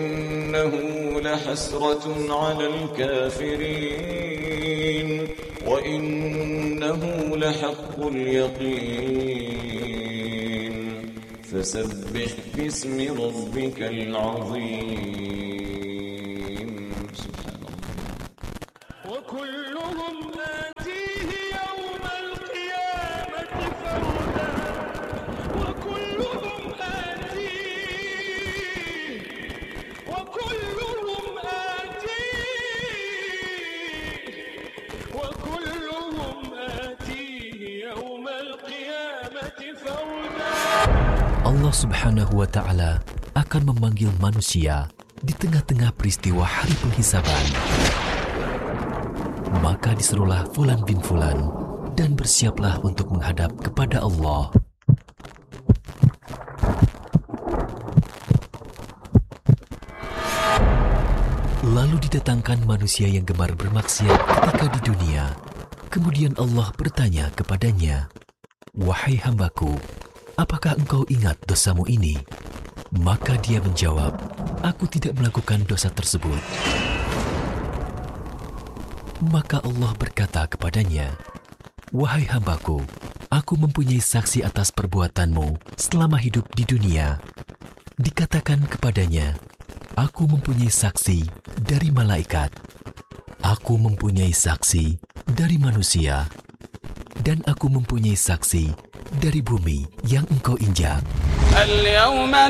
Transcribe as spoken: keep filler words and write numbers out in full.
إنه لحسرة على الكافرين وإنه لحق اليقين فسبح باسم ربك العظيم سبحان الله وكلهم آتيه يوم القيامة فردا وكلهم آتيه وكلهم آتيه وكلهم آتيه يوم القيامة فردا. Allah Subhanahu wa Ta'ala akan memanggil manusia di tengah-tengah peristiwa hari penghisaban. Maka diserulah Fulan bin Fulan dan bersiaplah untuk menghadap kepada Allah. Lalu didatangkan manusia yang gemar bermaksiat ketika di dunia. Kemudian Allah bertanya kepadanya, "Wahai hambaku, apakah engkau ingat dosamu ini?" Maka dia menjawab, "Aku tidak melakukan dosa tersebut." Maka Allah berkata kepadanya, "Wahai hambaku, aku mempunyai saksi atas perbuatanmu selama hidup di dunia." Dikatakan kepadanya, "Aku mempunyai saksi dari malaikat, aku mempunyai saksi dari manusia, dan aku mempunyai saksi dari bumi yang engkau injak." اليوم